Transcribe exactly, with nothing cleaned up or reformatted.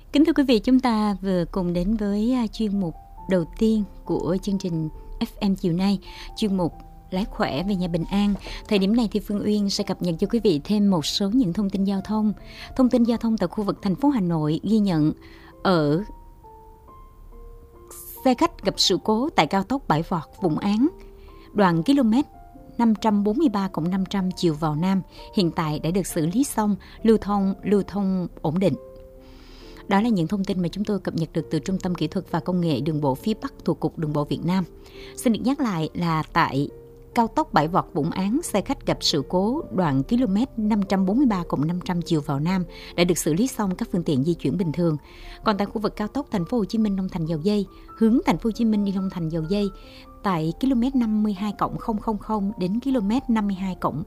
Kính thưa quý vị, chúng ta vừa cùng đến với à, chuyên mục đầu tiên của chương trình ép em chiều nay, chuyên mục Lái khỏe về nhà bình an. Thời điểm này thì Phương Uyên sẽ cập nhật cho quý vị thêm một số những thông tin giao thông. Thông tin giao thông tại khu vực thành phố Hà Nội ghi nhận ở xe khách gặp sự cố tại cao tốc Bãi Vọt Vũng Áng, đoạn km năm trăm bốn mươi ba cộng năm trăm chiều vào Nam, hiện tại đã được xử lý xong, lưu thông lưu thông ổn định. Đó là những thông tin mà chúng tôi cập nhật được từ Trung tâm Kỹ thuật và Công nghệ Đường bộ phía Bắc thuộc Cục Đường bộ Việt Nam. Xin được nhắc lại là tại cao tốc Bãi Vọt Vũng Áng, xe khách gặp sự cố đoạn km năm trăm bốn mươi ba cộng năm trăm chiều vào Nam đã được xử lý xong, các phương tiện di chuyển bình thường. Còn tại khu vực cao tốc Thành phố Hồ Chí Minh Long Thành Dầu Giây, hướng Thành phố Hồ Chí Minh đi Long Thành Dầu Giây tại km năm mươi hai cộng không không không đến km năm mươi hai cộng